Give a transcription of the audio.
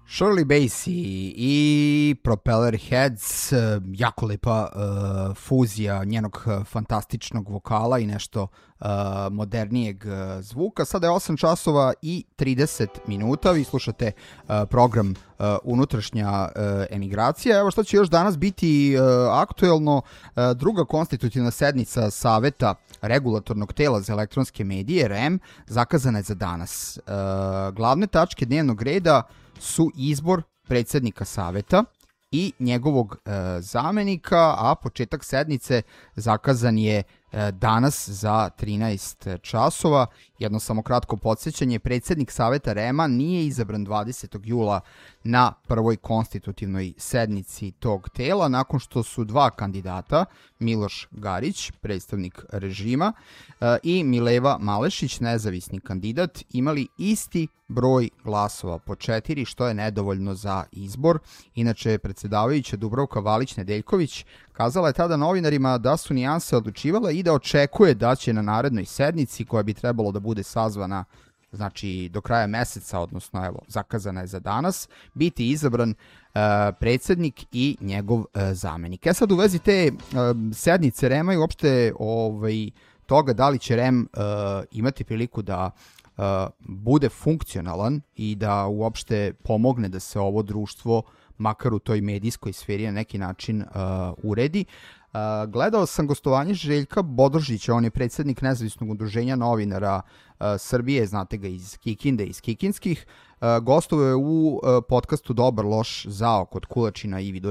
Shirley Bassey i Propeller Heads, jako lepa fuzija njenog fantastičnog vokala i nešto modernijeg zvuka. Sada je 8 časova i 30 minuta, vi slušate program Unutrašnja emigracija. Evo što će još danas biti aktuelno, druga konstitutivna sednica Saveta regulatornog tela za elektronske medije, REM, zakazana je za danas. Glavne tačke dnevnog reda su izbor predsjednika saveta i njegovog zamenika, a početak sednice zakazan je danas za 13 časova. Jedno samo kratko podsjećanje, predsjednik saveta REM-a nije izabran 20. jula na prvoj konstitutivnoj sednici tog tela, nakon što su dva kandidata, Miloš Garić, predstavnik režima, i Mileva Malešić, nezavisni kandidat, imali isti broj glasova po 4, što je nedovoljno za izbor. Inače, predsjedavajuća Dubravka Valić-Nedeljković kazala je tada novinarima da su nijanse odlučivale i da očekuje da će na narednoj sednici, koja bi trebalo da bude sazvana znači do kraja meseca, odnosno evo, zakazana je za danas, biti izabran predsjednik i njegov zamenik. Sad u vezi te sednice REM-a i uopšte toga da li će REM imati priliku da bude funkcionalan i da uopšte pomogne da se ovo društvo, makar u toj medijskoj sferi, na neki način uredi. Gledao sam gostovanje Željka Bodrožića, on je predsjednik Nezavisnog udruženja novinara Srbije, znate ga iz Kikinde, iz Kikinskih. Gostovao je u podcastu Dobar, loš, zao kod Kulačina i Vidu